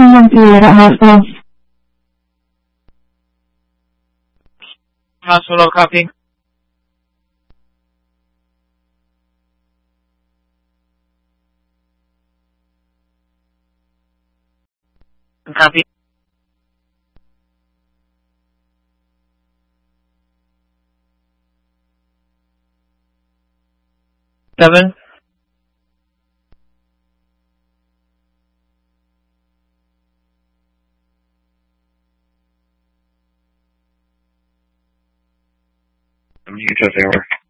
Hospital. Hospital copy. Copy. Seven. You can test over.